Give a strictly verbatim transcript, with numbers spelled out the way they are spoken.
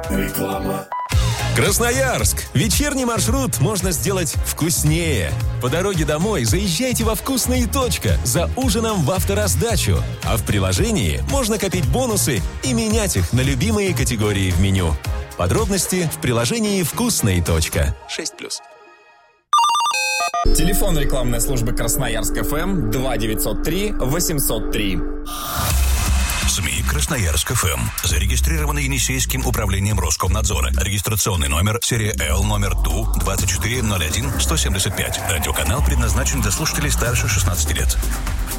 Реклама. Красноярск. Вечерний маршрут можно сделать вкуснее. По дороге домой заезжайте во «Вкусная точка» за ужином в автораздачу. А в приложении можно копить бонусы и менять их на любимые категории в меню. Подробности в приложении «Вкусная точка». шесть плюс. Телефон рекламной службы Красноярск эф эм два девятьсот три восемьсот три. СМИ Красноярск эф эм. Зарегистрированы Енисейским управлением Роскомнадзора. Регистрационный номер, серия Л, номер Ту двадцать четыре ноль один сто семьдесят пять. Радиоканал предназначен для слушателей старше шестнадцати лет.